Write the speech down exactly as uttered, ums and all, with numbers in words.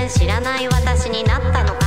然知らない私になったのか。